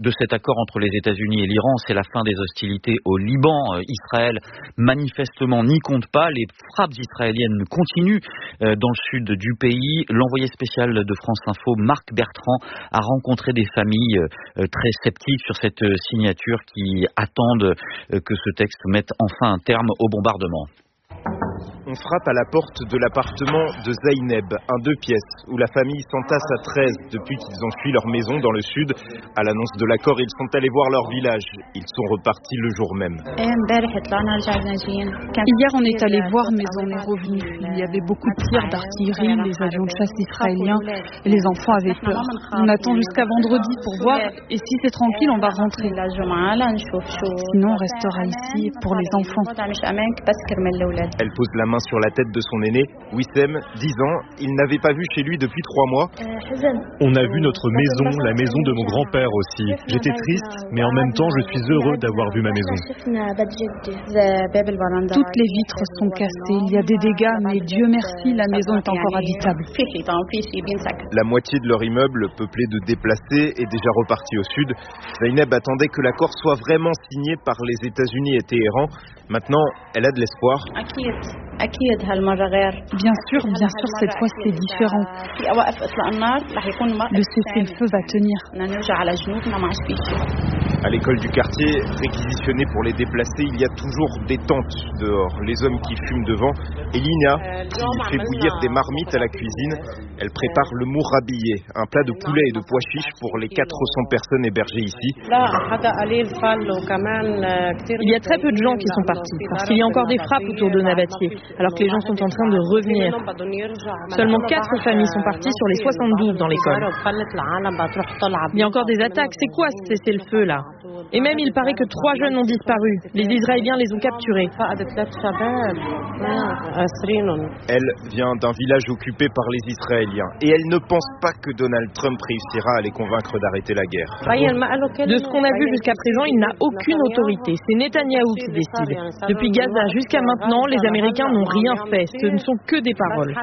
de cet accord entre les États-Unis et l'Iran, c'est la fin des hostilités au Liban. Israël, manifestement, n'y compte pas. Les frappes israéliennes continuent dans le sud du pays. L'envoyé spécial de France Info, Marc Bertrand, a rencontré des familles très sceptiques sur cette signature qui attendent que ce texte mette enfin un terme au bombardement. On frappe à la porte de l'appartement de Zaineb, un 2 pièces, où la famille s'entasse à 13 depuis qu'ils ont fui leur maison dans le sud. À l'annonce de l'accord, ils sont allés voir leur village. Ils sont repartis le jour même. Hier, on est allé voir, mais on est revenu. Il y avait beaucoup de tirs d'artillerie, les avions de chasse israéliens, et les enfants avaient peur. On attend jusqu'à vendredi pour voir, et si c'est tranquille, on va rentrer. Sinon, on restera ici pour les enfants. Elle pose la main sur la tête de son aîné, Wissem, 10 ans. Il n'avait pas vu chez lui depuis 3 mois. On a vu notre maison, la maison de mon grand-père aussi. J'étais triste, mais en même temps, je suis heureux d'avoir vu ma maison. Toutes les vitres sont cassées, il y a des dégâts, mais Dieu merci, la maison est encore habitable. La moitié de leur immeuble, peuplé de déplacés, est déjà reparti au sud. Zaineb attendait que l'accord soit vraiment signé par les États-Unis et Téhéran. Maintenant, elle a de l'espoir. Bien sûr, cette fois c'est différent. Le cessez-le-feu va tenir. À l'école du quartier, réquisitionnée pour les déplacés, il y a toujours des tentes dehors. Les hommes qui fument devant. Et Lina, qui fait bouillir des marmites à la cuisine, elle prépare le mourabillé, un plat de poulet et de pois chiches pour les 400 personnes hébergées ici. Il y a très peu de gens qui sont partis, parce qu'il y a encore des frappes autour de Nabatieh, alors que les gens sont en train de revenir. Seulement 4 familles sont parties sur les 72 dans l'école. Il y a encore des attaques. C'est quoi ce cessez-le-feu là ? Et même il paraît que 3 jeunes ont disparu. Les Israéliens les ont capturés. Elle vient d'un village occupé par les Israéliens et elle ne pense pas que Donald Trump réussira à les convaincre d'arrêter la guerre. De ce qu'on a vu jusqu'à présent, il n'a aucune autorité. C'est Netanyahou qui décide. Depuis Gaza jusqu'à maintenant, les Américains n'ont rien fait. Ce ne sont que des paroles.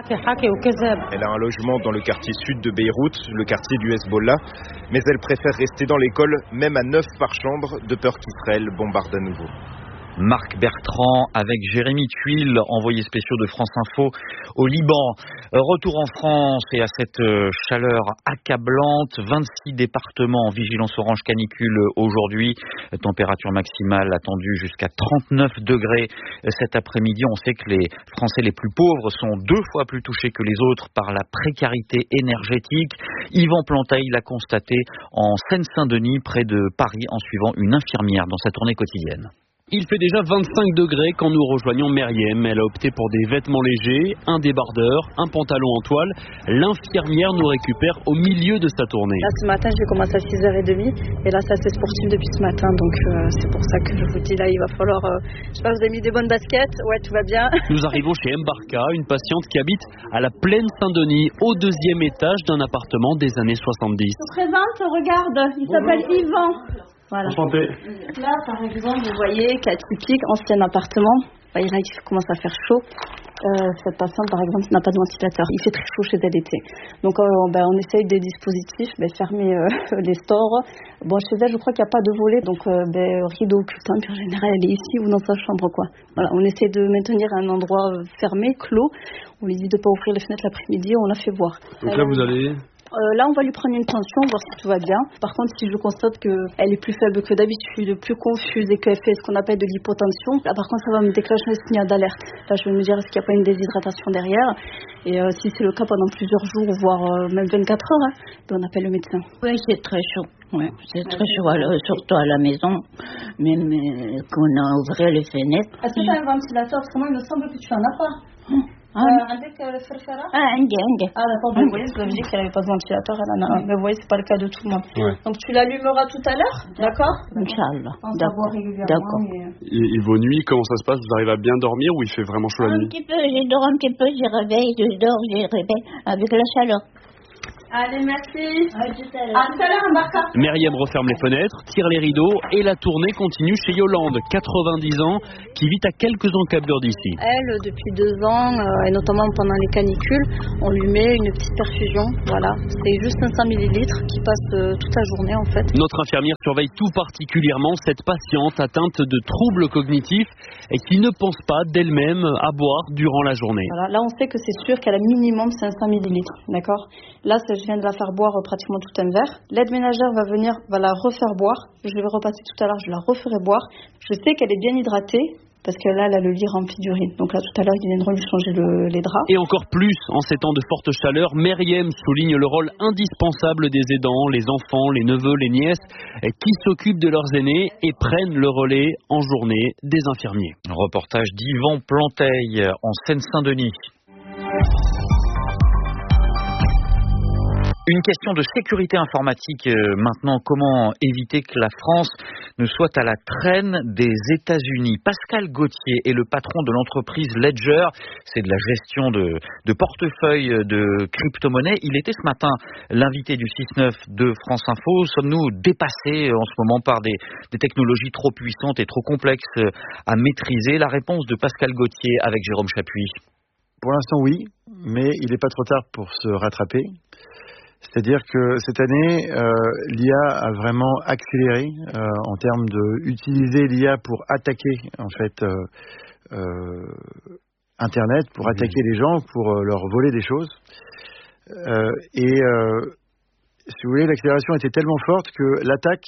Elle a un logement dans le quartier sud de Beyrouth, le quartier du Hezbollah, mais elle préfère rester dans l'école, même à 9 par chambre, de peur qu'Israël bombarde à nouveau. Marc Bertrand avec Jérémy Tuile, envoyé spéciaux de France Info au Liban. Retour en France et à cette chaleur accablante. 26 départements en vigilance orange canicule aujourd'hui. Température maximale attendue jusqu'à 39 degrés cet après-midi. On sait que les Français les plus pauvres sont 2 fois plus touchés que les autres par la précarité énergétique. Yvan Plantail l'a constaté en Seine-Saint-Denis, près de Paris, en suivant une infirmière dans sa tournée quotidienne. Il fait déjà 25 degrés quand nous rejoignons Meriem. Elle a opté pour des vêtements légers, un débardeur, un pantalon en toile. L'infirmière nous récupère au milieu de sa tournée. Là, ce matin, j'ai commencé à 6h30 et là, ça s'est sportif depuis ce matin. Donc, c'est pour ça que je vous dis, là, il va falloir... je sais pas, vous avez mis des bonnes baskets? Ouais, tout va bien. Nous arrivons chez Mbarka, une patiente qui habite à la Plaine Saint-Denis, au 2e étage d'un appartement des années 70. Je vous présente, regarde, il s'appelle Yvan. Voilà. Enchanté. Là, par exemple, vous voyez, cas typique, ancien appartement. Là, il commence à faire chaud. Cette patiente, par exemple, n'a pas de ventilateur. Il fait très chaud chez elle l'été. Donc, on essaye des dispositifs, fermer les stores. Bon, chez elle, je crois qu'il n'y a pas de volet, donc rideau occultant. Puis en général, elle est ici ou dans sa chambre, quoi. Voilà, on essaie de maintenir un endroit fermé, clos. On lui dit de ne pas ouvrir les fenêtres l'après-midi. On l'a fait voir. Donc là, vous allez... Là, on va lui prendre une tension, voir si tout va bien. Par contre, si je constate qu'elle est plus faible que d'habitude, plus confuse et qu'elle fait ce qu'on appelle de l'hypotension, là, par contre, ça va me déclencher un signal d'alerte. Là, je vais me dire, est-ce qu'il n'y a pas une déshydratation derrière? Et si c'est le cas pendant plusieurs jours, voire même 24 heures, on appelle le médecin. Oui, c'est très chaud. Ouais, c'est très chaud, surtout à la maison, même qu'on a ouvert les fenêtres. Est-ce que tu as un ventilateur? Parce que moi, il me semble que tu en as pas. عندك عندي d'accord, vous voyez, vous avez dit qu'elle n'avait pas de ventilateur, mais vous voyez, c'est pas le cas de tout le monde. Ouais. Donc tu l'allumeras tout à l'heure, d'accord? Inch'Allah. D'accord. Et vos nuits, comment ça se passe? Vous arrivez à bien dormir ou il fait vraiment chaud la nuit? Un petit peu, je dors un petit peu, je réveille, je dors, je réveille avec la chaleur. Allez, merci. À tout à l'heure, Embarca. Myriam referme les fenêtres, tire les rideaux et la tournée continue chez Yolande, 90 ans, qui vit à quelques encablures d'ici. Elle, depuis 2 ans, et notamment pendant les canicules, on lui met une petite perfusion. Voilà, c'est juste 500 millilitres qui passe toute la journée en fait. Notre infirmière surveille tout particulièrement cette patiente atteinte de troubles cognitifs et qui ne pense pas d'elle-même à boire durant la journée. Voilà, là on sait que c'est sûr qu'elle a minimum 500 millilitres, d'accord ? Là, je viens de la faire boire pratiquement tout un verre. L'aide ménagère va venir, va la refaire boire. Je vais repasser tout à l'heure, je la referai boire. Je sais qu'elle est bien hydratée parce que là, elle a le lit rempli d'urine. Donc là, tout à l'heure, ils viendront lui changer les draps. Et encore plus, en ces temps de forte chaleur, Myriam souligne le rôle indispensable des aidants, les enfants, les neveux, les nièces, qui s'occupent de leurs aînés et prennent le relais en journée des infirmiers. Reportage d'Yvan Planteil en Seine-Saint-Denis. Une question de sécurité informatique maintenant. Comment éviter que la France ne soit à la traîne des États-Unis ? Pascal Gauthier est le patron de l'entreprise Ledger. C'est de la gestion de portefeuille de crypto-monnaies. Il était ce matin l'invité du 6-9 de France Info. Sommes-nous dépassés en ce moment par des technologies trop puissantes et trop complexes à maîtriser ? La réponse de Pascal Gauthier avec Jérôme Chapuis. Pour l'instant, oui, mais il n'est pas trop tard pour se rattraper. C'est-à-dire que cette année, l'IA a vraiment accéléré en termes d'utiliser l'IA pour attaquer en fait Internet, pour attaquer les gens, pour leur voler des choses. Si vous voulez, l'accélération était tellement forte que l'attaque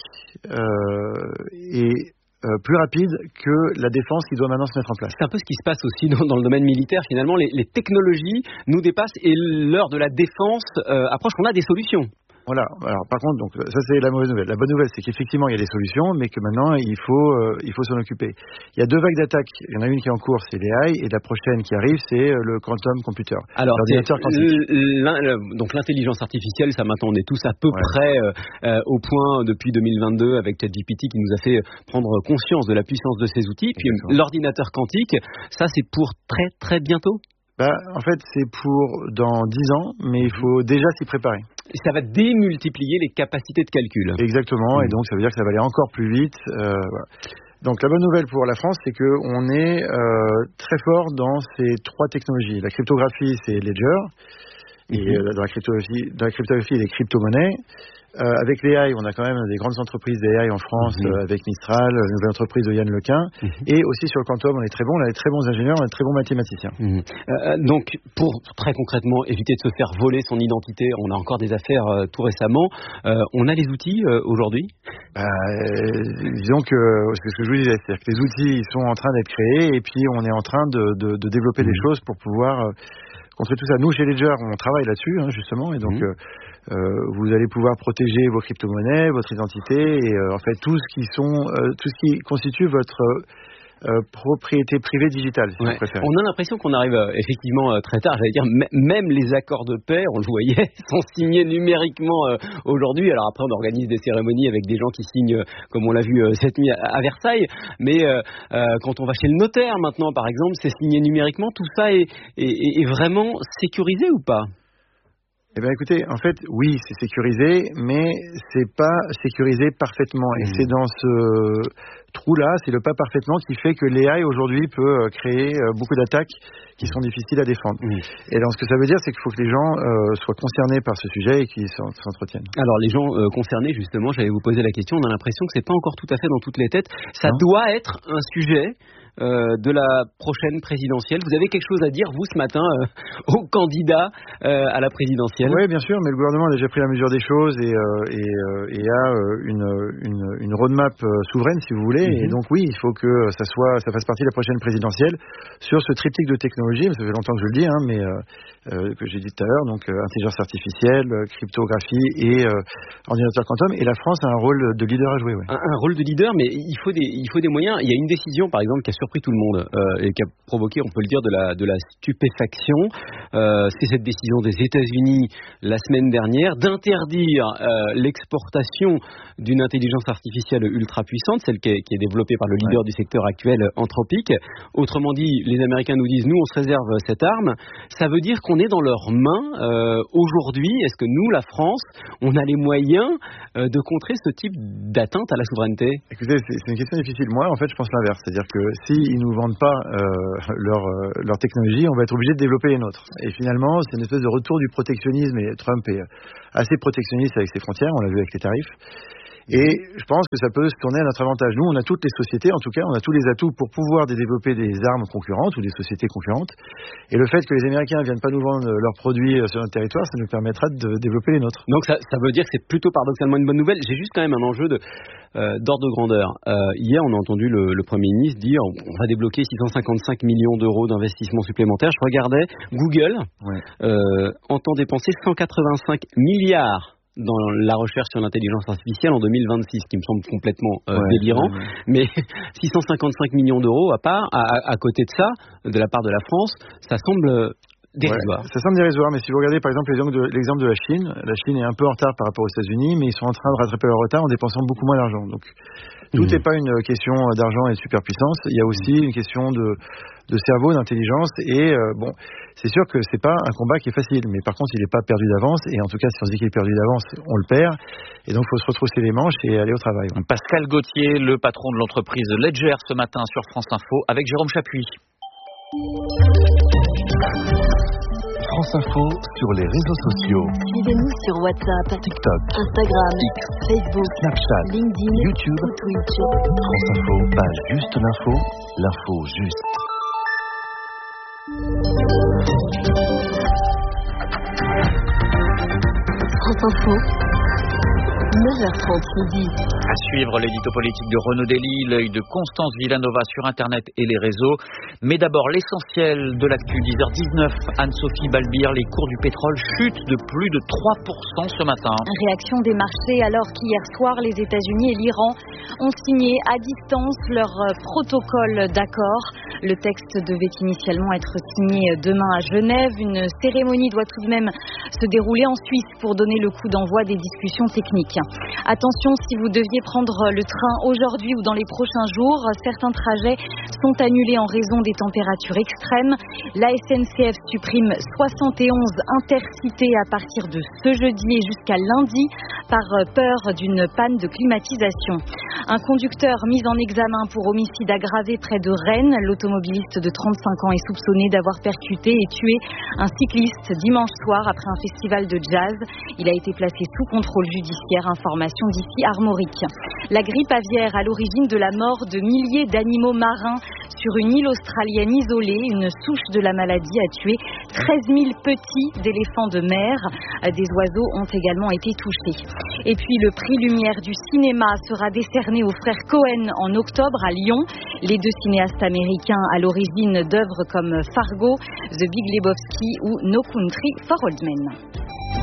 est plus rapide que la défense qui doit maintenant se mettre en place. C'est un peu ce qui se passe aussi dans le domaine militaire. Finalement, les technologies nous dépassent et l'heure de la défense approche. On a des solutions. Voilà. Alors, par contre, donc ça c'est la mauvaise nouvelle. La bonne nouvelle, c'est qu'effectivement il y a des solutions, mais que maintenant il faut s'en occuper. Il y a 2 vagues d'attaques. Il y en a une qui est en cours, c'est l'AI, et la prochaine qui arrive, c'est le quantum computer. Alors, l'ordinateur quantique. Donc l'intelligence artificielle, ça maintenant on est tous à peu près au point depuis 2022 avec ChatGPT qui nous a fait prendre conscience de la puissance de ces outils. Puis l'ordinateur quantique, ça c'est pour très très bientôt. En fait, c'est pour dans 10 ans, mais il faut déjà s'y préparer. Et ça va démultiplier les capacités de calcul. Exactement, et donc ça veut dire que ça va aller encore plus vite. Voilà. Donc la bonne nouvelle pour la France, c'est qu'on est très fort dans ces 3 technologies. La cryptographie, c'est Ledger, et dans la cryptographie, les crypto-monnaies. Avec l'AI, on a quand même des grandes entreprises d'AI en France, avec Mistral, la nouvelle entreprise de Yann Lequin. Et aussi sur le quantum, on est très bon, on a des très bons ingénieurs, on a des très bons mathématiciens. Donc, pour très concrètement éviter de se faire voler son identité, on a encore des affaires tout récemment. On a les outils aujourd'hui ? Disons que c'est ce que je vous disais, c'est-à-dire que les outils ils sont en train d'être créés et puis on est en train de développer des choses pour pouvoir contrer tout ça. Nous, chez Ledger, on travaille là-dessus, justement, et donc vous allez pouvoir protéger vos crypto-monnaies, votre identité, et en fait tout ce qui constitue votre propriété privée digitale, si vous préférez. On a l'impression qu'on arrive effectivement très tard, j'allais dire, même les accords de paix, on le voyait, sont signés numériquement aujourd'hui. Alors après, on organise des cérémonies avec des gens qui signent, comme on l'a vu cette nuit à Versailles, mais quand on va chez le notaire maintenant, par exemple, c'est signé numériquement. Tout ça est vraiment sécurisé ou pas ? Eh bien écoutez, en fait, oui, c'est sécurisé, mais c'est pas sécurisé parfaitement. Et c'est dans ce trou-là, c'est le pas parfaitement qui fait que l'AI aujourd'hui peut créer beaucoup d'attaques qui sont difficiles à défendre. Et donc ce que ça veut dire, c'est qu'il faut que les gens soient concernés par ce sujet et qu'ils s'entretiennent. Alors les gens concernés, justement, j'allais vous poser la question, on a l'impression que c'est pas encore tout à fait dans toutes les têtes. Ça doit être un sujet de la prochaine présidentielle. Vous avez quelque chose à dire, vous, ce matin, aux candidats à la présidentielle ? Oui, bien sûr, mais le gouvernement a déjà pris la mesure des choses et a une roadmap souveraine, si vous voulez. Et donc oui, il faut que ça fasse partie de la prochaine présidentielle sur ce triptyque de technologies. Ça fait longtemps que je le dis, mais que j'ai dit tout à l'heure, donc intelligence artificielle, cryptographie et ordinateur quantum. Et la France a un rôle de leader à jouer. Ouais. Un rôle de leader, mais il faut des moyens. Il y a une décision, par exemple, qui a surpris tout le monde et qui a provoqué, on peut le dire, de la stupéfaction. C'est cette décision des États-Unis la semaine dernière d'interdire l'exportation d'une intelligence artificielle ultra puissante, celle qui est développée par le leader du secteur actuel, Anthropic. Autrement dit, les Américains nous disent, nous on se réserve cette arme. Ça veut dire qu'on est dans leurs mains aujourd'hui. Est-ce que nous, la France, on a les moyens de contrer ce type d'atteinte à la souveraineté? Écoutez, c'est une question difficile. Moi, en fait, je pense l'inverse. C'est-à-dire que s'ils ne nous vendent pas leur technologie, on va être obligé de développer les nôtres. Et finalement, c'est une espèce de retour du protectionnisme. Et Trump est assez protectionniste avec ses frontières, on l'a vu avec les tarifs. Et je pense que ça peut se tourner à notre avantage. Nous, on a toutes les sociétés, en tout cas, on a tous les atouts pour pouvoir développer des armes concurrentes ou des sociétés concurrentes. Et le fait que les Américains ne viennent pas nous vendre leurs produits sur notre territoire, ça nous permettra de développer les nôtres. Donc ça veut dire que c'est plutôt paradoxalement une bonne nouvelle. J'ai juste quand même un enjeu d'ordre de grandeur. Hier, on a entendu le Premier ministre dire on va débloquer 655 millions d'euros d'investissements supplémentaires. Je regardais, Google entend dépenser 185 milliards dans la recherche sur l'intelligence artificielle en 2026, qui me semble complètement délirant. Mais 655 millions d'euros à côté de ça, de la part de la France, ça semble dérisoire. Ça semble dérisoire, mais si vous regardez par exemple l'exemple de la Chine est un peu en retard par rapport aux États-Unis, mais ils sont en train de rattraper leur retard en dépensant beaucoup moins d'argent. Donc tout n'est pas une question d'argent et de superpuissance, il y a aussi une question de cerveau, d'intelligence, et c'est sûr que c'est pas un combat qui est facile, mais par contre il n'est pas perdu d'avance, et en tout cas si on se dit qu'il est perdu d'avance, on le perd, et donc il faut se retrousser les manches et aller au travail. Pascal Gauthier, le patron de l'entreprise Ledger ce matin sur France Info avec Jérôme Chapuis. France Info sur les réseaux sociaux. Suivez-nous sur WhatsApp, TikTok, Instagram, X, Facebook, Snapchat, LinkedIn, YouTube, ou Twitch. France Info, pas juste l'info, l'info juste. France Info, 9h30 midi. À suivre l'édito politique de Renaud Dely, l'œil de Constance Villanova sur Internet et les réseaux. Mais d'abord, l'essentiel de l'actu, 10h19, Anne-Sophie Balbir, les cours du pétrole chutent de plus de 3% ce matin. Réaction des marchés alors qu'hier soir, les États-Unis et l'Iran ont signé à distance leur protocole d'accord. Le texte devait initialement être signé demain à Genève. Une cérémonie doit tout de même se dérouler en Suisse pour donner le coup d'envoi des discussions techniques. Attention, si vous deviez prendre le train aujourd'hui ou dans les prochains jours, certains trajets sont annulés en raison des températures extrêmes. La SNCF supprime 71 intercités à partir de ce jeudi et jusqu'à lundi par peur d'une panne de climatisation. Un conducteur mis en examen pour homicide aggravé près de Rennes. L'automobiliste de 35 ans est soupçonné d'avoir percuté et tué un cycliste dimanche soir après un festival de jazz. Il a été placé sous contrôle judiciaire. Information d'ici Armorique. La grippe aviaire à l'origine de la mort de milliers d'animaux marins sur une île australienne isolée. Une souche de la maladie a tué 13 000 petits d'éléphants de mer. Des oiseaux ont également été touchés. Et puis le prix Lumière du cinéma sera décerné aux frères Cohen en octobre à Lyon. Les deux cinéastes américains à l'origine d'œuvres comme Fargo, The Big Lebowski ou No Country for Old Men.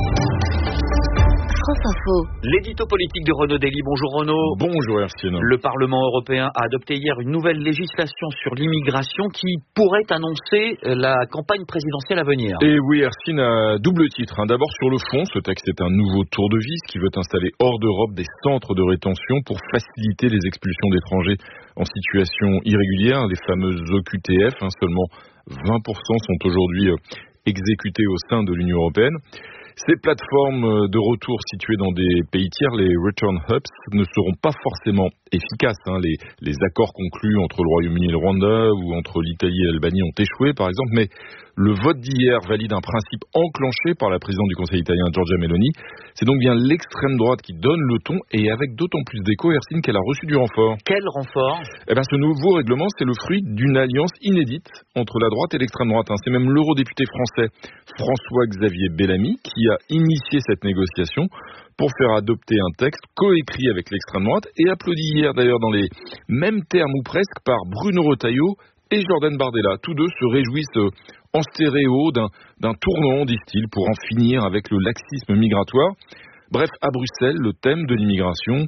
L'édito politique de Renaud Dely. Bonjour Renaud. Bonjour Erskine. Le Parlement européen a adopté hier une nouvelle législation sur l'immigration qui pourrait annoncer la campagne présidentielle à venir. Et oui Erskine, à double titre. D'abord sur le fond, ce texte est un nouveau tour de vis qui veut installer hors d'Europe des centres de rétention pour faciliter les expulsions d'étrangers en situation irrégulière, les fameuses OQTF. Seulement 20% sont aujourd'hui exécutés au sein de l'Union européenne. Ces plateformes de retour situées dans des pays tiers, les Return Hubs, ne seront pas forcément efficaces. Les accords conclus entre le Royaume-Uni et le Rwanda ou entre l'Italie et l'Albanie ont échoué, par exemple, mais le vote d'hier valide un principe enclenché par la présidente du Conseil italien, Giorgia Meloni. C'est donc bien l'extrême droite qui donne le ton, et avec d'autant plus d'écho, Erskine, qu'elle a reçu du renfort. Quel renfort ? Ce nouveau règlement, c'est le fruit d'une alliance inédite entre la droite et l'extrême droite. C'est même l'eurodéputé français François-Xavier Bellamy qui a initié cette négociation pour faire adopter un texte coécrit avec l'extrême droite et applaudi hier d'ailleurs dans les mêmes termes ou presque par Bruno Retailleau et Jordan Bardella. Tous deux se réjouissent en stéréo d'un tournant, disent-ils, pour en finir avec le laxisme migratoire. Bref, à Bruxelles, le thème de l'immigration,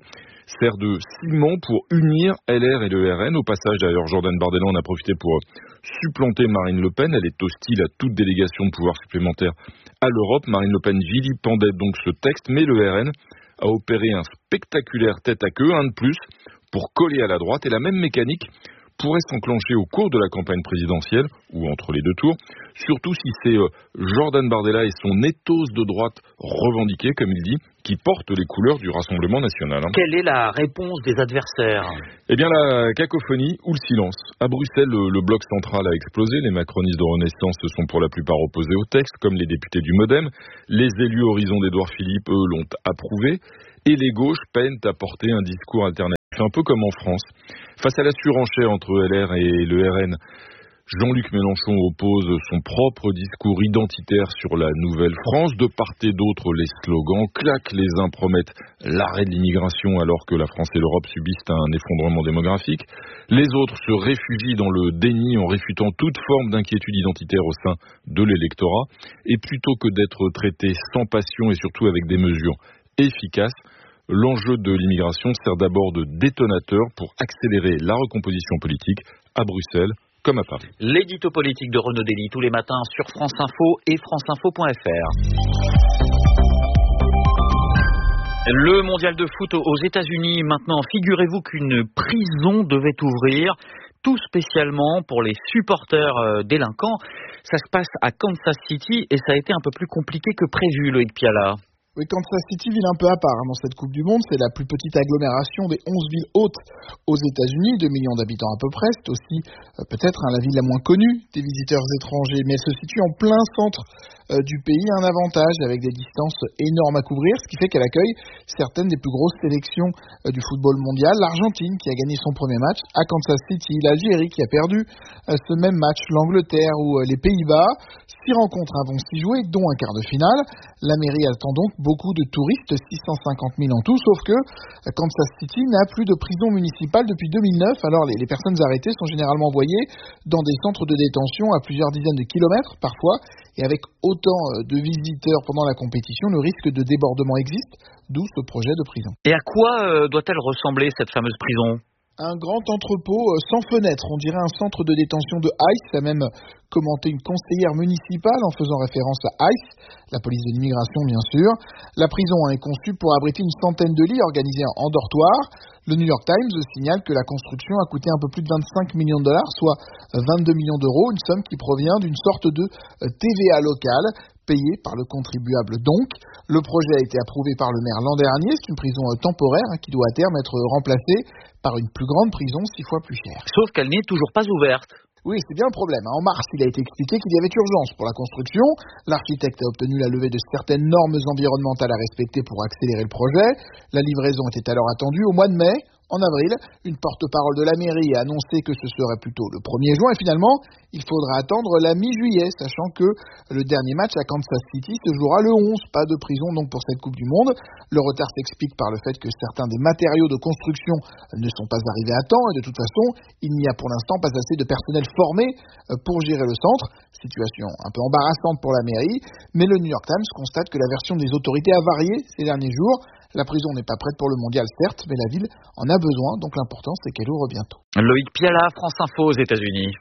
sert de ciment pour unir LR et le RN. Au passage, d'ailleurs, Jordan Bardella en a profité pour supplanter Marine Le Pen. Elle est hostile à toute délégation de pouvoir supplémentaire à l'Europe. Marine Le Pen vilipendait donc ce texte, mais le RN a opéré un spectaculaire tête à queue, un de plus, pour coller à la droite. Et la même mécanique pourrait s'enclencher au cours de la campagne présidentielle, ou entre les deux tours, surtout si c'est Jordan Bardella et son ethos de droite revendiqué, comme il dit, qui portent les couleurs du Rassemblement national. Quelle est la réponse des adversaires ? Eh bien, la cacophonie ou le silence. À Bruxelles, le bloc central a explosé. Les macronistes de Renaissance se sont pour la plupart opposés au texte, comme les députés du Modem. Les élus Horizon d'Édouard Philippe, eux, l'ont approuvé. Et les gauches peinent à porter un discours alternatif, un peu comme en France. Face à la surenchère entre LR et le RN, Jean-Luc Mélenchon oppose son propre discours identitaire sur la nouvelle France. De part et d'autre, les slogans claquent. Les uns promettent l'arrêt de l'immigration alors que la France et l'Europe subissent un effondrement démographique. Les autres se réfugient dans le déni en réfutant toute forme d'inquiétude identitaire au sein de l'électorat. Et plutôt que d'être traités sans passion et surtout avec des mesures efficaces, l'enjeu de l'immigration sert d'abord de détonateur pour accélérer la recomposition politique à Bruxelles comme à Paris. L'édito politique de Renaud Dely tous les matins sur France Info et franceinfo.fr. Le mondial de foot aux États-Unis maintenant. Figurez-vous qu'une prison devait ouvrir, tout spécialement pour les supporters délinquants. Ça se passe à Kansas City et ça a été un peu plus compliqué que prévu, Loïc Piala. Oui, Kansas City, ville un peu à part dans cette Coupe du Monde, c'est la plus petite agglomération des 11 villes hautes aux États-Unis, 2 millions d'habitants à peu près, c'est aussi peut-être la ville la moins connue des visiteurs étrangers, mais elle se situe en plein centre du pays, un avantage avec des distances énormes à couvrir, ce qui fait qu'elle accueille certaines des plus grosses sélections du football mondial. L'Argentine qui a gagné son premier match à Kansas City, l'Algérie qui a perdu ce même match, l'Angleterre ou les Pays-Bas. 6 rencontres vont s'y jouer, dont un quart de finale. La mairie attend donc beaucoup de touristes, 650 000 en tout, sauf que Kansas City n'a plus de prison municipale depuis 2009. Alors les personnes arrêtées sont généralement envoyées dans des centres de détention à plusieurs dizaines de kilomètres parfois, et avec autant de visiteurs pendant la compétition, le risque de débordement existe, d'où ce projet de prison. Et à quoi doit-elle ressembler cette fameuse prison ? Un grand entrepôt sans fenêtre, on dirait un centre de détention de ICE, a même commenté une conseillère municipale en faisant référence à ICE, la police de l'immigration bien sûr. La prison est conçue pour abriter une centaine de lits organisés en dortoir. Le New York Times signale que la construction a coûté un peu plus de 25 millions de dollars, soit 22 millions d'euros, une somme qui provient d'une sorte de TVA locale, payée par le contribuable donc. Le projet a été approuvé par le maire l'an dernier, c'est une prison temporaire qui doit à terme être remplacée par une plus grande prison 6 fois plus chère. Sauf qu'elle n'est toujours pas ouverte. Oui, c'est bien le problème. En mars, il a été expliqué qu'il y avait urgence pour la construction. L'architecte a obtenu la levée de certaines normes environnementales à respecter pour accélérer le projet. La livraison était alors attendue au mois de mai. En avril, une porte-parole de la mairie a annoncé que ce serait plutôt le 1er juin. Et finalement, il faudra attendre la mi-juillet, sachant que le dernier match à Kansas City se jouera le 11. Pas de prison donc pour cette Coupe du Monde. Le retard s'explique par le fait que certains des matériaux de construction ne sont pas arrivés à temps. Et de toute façon, il n'y a pour l'instant pas assez de personnel formé pour gérer le centre. Situation un peu embarrassante pour la mairie. Mais le New York Times constate que la version des autorités a varié ces derniers jours. La prison n'est pas prête pour le mondial, certes, mais la ville en a besoin, donc l'important c'est qu'elle ouvre bientôt. Loïc Piala, France Info aux États-Unis.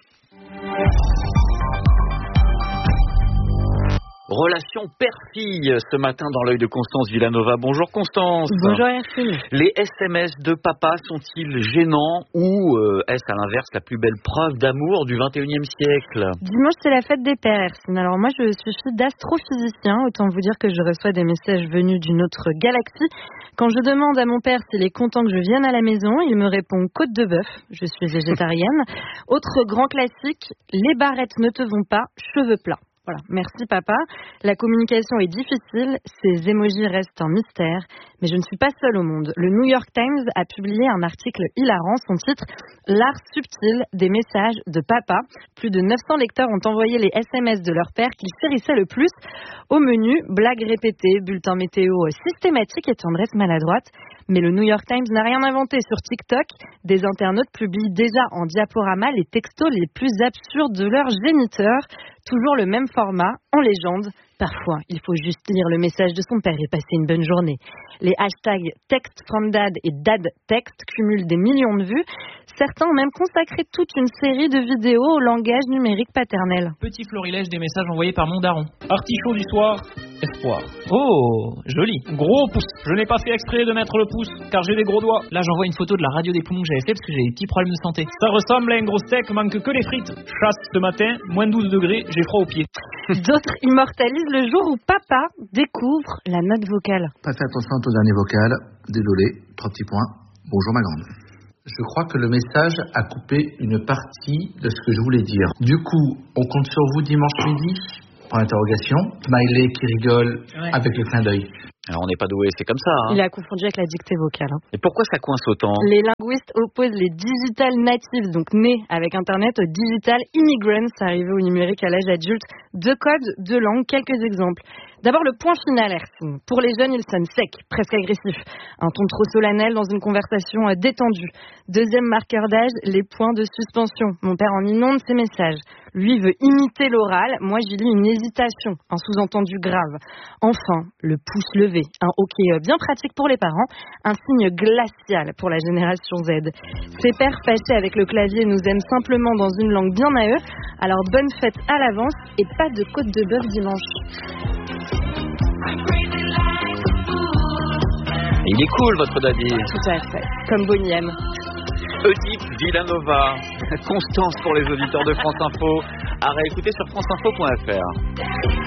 Relation père-fille ce matin dans l'œil de Constance Villanova. Bonjour Constance. Bonjour Hercule. Les SMS de papa sont-ils gênants ou est-ce à l'inverse la plus belle preuve d'amour du 21e siècle ? Dimanche c'est la fête des pères Hercule. Alors moi je suis fille d'astrophysicien, autant vous dire que je reçois des messages venus d'une autre galaxie. Quand je demande à mon père s'il est content que je vienne à la maison, il me répond côte de bœuf, je suis végétarienne. Autre grand classique, les barrettes ne te vont pas, cheveux plats. Voilà, merci papa. La communication est difficile, ces émojis restent un mystère, mais je ne suis pas seule au monde. Le New York Times a publié un article hilarant, son titre « L'art subtil des messages de papa ». Plus de 900 lecteurs ont envoyé les SMS de leur père qu'ils chérissaient le plus. Au menu, blagues répétées, bulletins météo systématiques et tendresse maladroite. Mais le New York Times n'a rien inventé sur TikTok. Des internautes publient déjà en diaporama les textos les plus absurdes de leurs géniteurs. Toujours le même format, en légende, Parfois, il faut juste lire le message de son père et passer une bonne journée. Les hashtags Text from Dad et Dad Text cumulent des millions de vues. Certains ont même consacré toute une série de vidéos au langage numérique paternel. Petit florilège des messages envoyés par mon daron. Artichaut du soir, espoir. Oh, joli. Gros pouce. Je n'ai pas fait exprès de mettre le pouce, car j'ai des gros doigts. Là, j'envoie une photo de la radio des poumons que j'avais fait parce que j'ai des petits problèmes de santé. Ça ressemble à un gros steak, manque que les frites. Chasse ce matin, moins 12 degrés, j'ai froid aux pieds. D'autres immortalisent le jour où papa découvre la note vocale. Pas fait attention à ton dernier vocal. Désolé, 3 petits points. Bonjour ma grande. Je crois que le message a coupé une partie de ce que je voulais dire. Du coup, on compte sur vous dimanche midi ? Point d'interrogation. Smiley qui rigole avec le clin d'œil. Alors on n'est pas doué, c'est comme ça. Hein. Il a confondu avec la dictée vocale. Et pourquoi ça coince autant ? Les linguistes opposent les digital natives, donc nés avec Internet, aux digital immigrants, arrivés au numérique à l'âge adulte. 2 codes, 2 langues, quelques exemples. D'abord, le point final, Hercine. Pour les jeunes, il sonne sec, presque agressif. Un ton trop solennel dans une conversation détendue. Deuxième marqueur d'âge, les points de suspension. Mon père en inonde ses messages. Lui veut imiter l'oral, moi j'y lis une hésitation, un sous-entendu grave. Enfin, le pouce levé, un hockey bien pratique pour les parents, un signe glacial pour la génération Z. Ces pères fâchés avec le clavier nous aiment simplement dans une langue bien à eux, alors bonne fête à l'avance et pas de côte de bœuf dimanche. Il est cool votre daddy. Tout à fait, comme Bonnie M. Oedipe Villanova, Constance pour les auditeurs de France Info, à réécouter sur franceinfo.fr.